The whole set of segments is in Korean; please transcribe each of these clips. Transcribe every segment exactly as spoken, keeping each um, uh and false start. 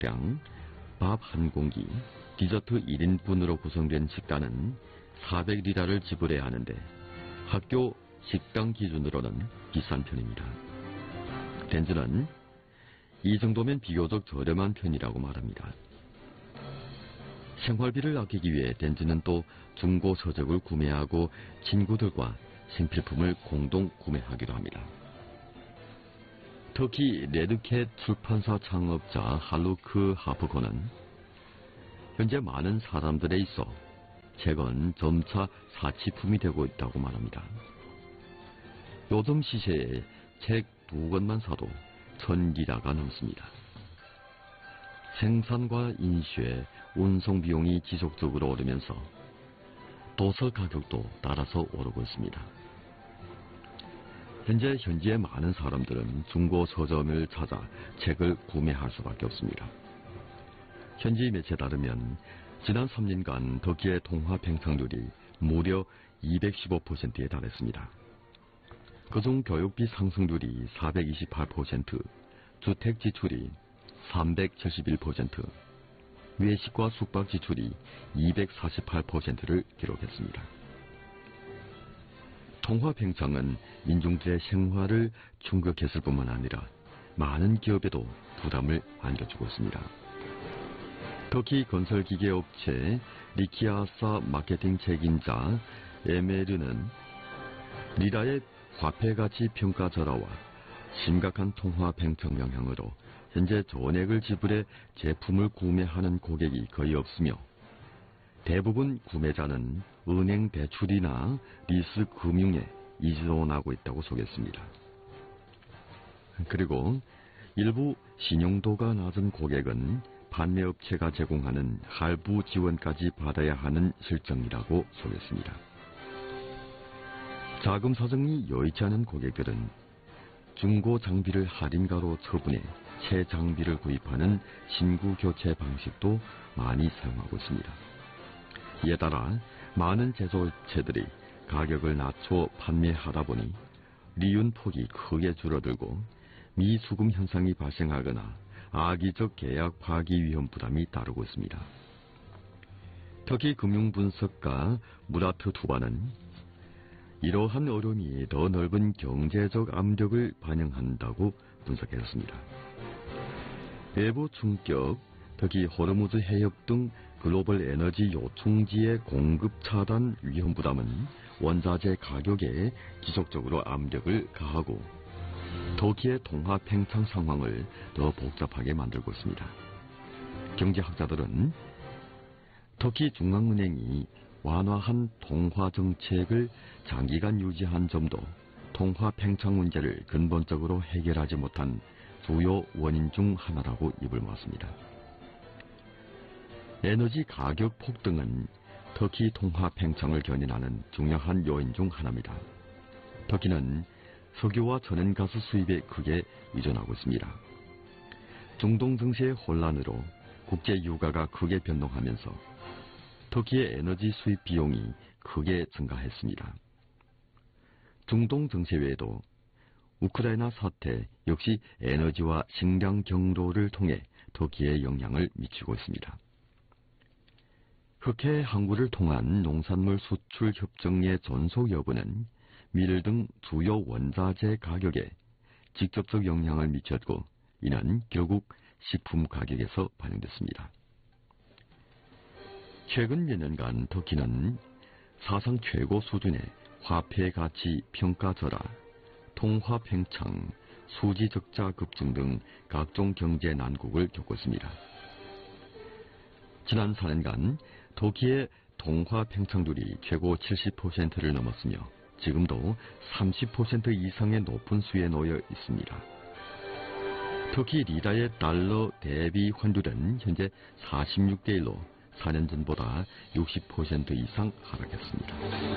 량, 밥 한 공기, 디저트 일 인분으로 구성된 식단은 사백 리라를 지불해야 하는데 학교 식당 기준으로는 비싼 편입니다. 덴즈는 이 정도면 비교적 저렴한 편이라고 말합니다. 생활비를 아끼기 위해 덴즈는 또 중고 서적을 구매하고 친구들과 생필품을 공동 구매하기도 합니다. 터키 레드캣 출판사 창업자 할루크 하프코는 현재 많은 사람들에 있어 책은 점차 사치품이 되고 있다고 말합니다. 요즘 시세에 책 두 권만 사도 천 리라가 넘습니다. 생산과 인쇄, 운송 비용이 지속적으로 오르면서 도서 가격도 따라서 오르고 있습니다. 현재 현지의 많은 사람들은 중고 서점을 찾아 책을 구매할 수밖에 없습니다. 현지 매체에 따르면 지난 삼 년간 터키의 통화 팽창률이 무려 이백십오 퍼센트에 달했습니다. 그중 교육비 상승률이 사백이십팔 퍼센트, 주택 지출이 삼백칠십일 퍼센트, 외식과 숙박 지출이 이백사십팔 퍼센트를 기록했습니다. 통화 팽창은 민중들의 생활을 충격했을 뿐만 아니라 많은 기업에도 부담을 안겨주고 있습니다. 터키 건설기계 업체 리키아사 마케팅 책임자 에메르는 리라의 화폐가치 평가 절하와 심각한 통화 팽창 영향으로 현재 전액을 지불해 제품을 구매하는 고객이 거의 없으며 대부분 구매자는 은행 대출이나 리스 금융에 의존하고 있다고 소개했습니다. 그리고 일부 신용도가 낮은 고객은 판매업체가 제공하는 할부 지원까지 받아야 하는 실정이라고 소개했습니다. 자금 사정이 여의치 않은 고객들은 중고 장비를 할인가로 처분해 새 장비를 구입하는 신구 교체 방식도 많이 사용하고 있습니다. 이에 따라 많은 제조업체들이 가격을 낮춰 판매하다 보니 리윤 폭이 크게 줄어들고 미수금 현상이 발생하거나 악의적 계약 파기 위험 부담이 따르고 있습니다. 터키 금융분석가 무라트 투바는 이러한 어려움이 더 넓은 경제적 압력을 반영한다고 분석했습니다. 외부 충격, 특히 호르무즈 해협 등 글로벌 에너지 요충지의 공급 차단 위험 부담은 원자재 가격에 지속적으로 압력을 가하고 터키의 통화 팽창 상황을 더 복잡하게 만들고 있습니다. 경제학자들은 터키 중앙은행이 완화한 통화 정책을 장기간 유지한 점도 통화 팽창 문제를 근본적으로 해결하지 못한 주요 원인 중 하나라고 입을 모았습니다. 에너지 가격 폭등은 터키 통화 팽창을 견인하는 중요한 요인 중 하나입니다. 터키는 석유와 천연가스 수입에 크게 의존하고 있습니다. 중동 증시의 혼란으로 국제 유가가 크게 변동하면서 터키의 에너지 수입 비용이 크게 증가했습니다. 중동 증시 외에도 우크라이나 사태 역시 에너지와 식량 경로를 통해 터키에 영향을 미치고 있습니다. 흑해 항구를 통한 농산물 수출 협정의 존속 여부는 밀 등 주요 원자재 가격에 직접적 영향을 미쳤고 이는 결국 식품 가격에서 반영됐습니다. 최근 몇 년간 터키는 사상 최고 수준의 화폐 가치 평가 절하, 통화 팽창, 수지 적자 급증 등 각종 경제 난국을 겪고 있습니다. 지난 사 년간 터키의 통화 팽창률이 최고 칠십 퍼센트를 넘었으며 지금도 삼십 퍼센트 이상의 높은 수에 놓여 있습니다. 터키 리라의 달러 대비 환율은 현재 사십육 대 일로 사 년 전보다 육십 퍼센트 이상 하락했습니다.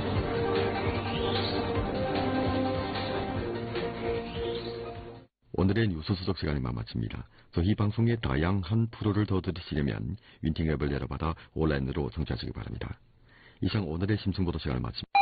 오늘의 뉴스 수석 시간이 마칩니다. 저희 방송의 다양한 프로를 더 들으시려면 윈팅 앱을 내려받아 온라인으로 청취하시기 바랍니다. 이상 오늘의 심층보도 시간을 마칩니다.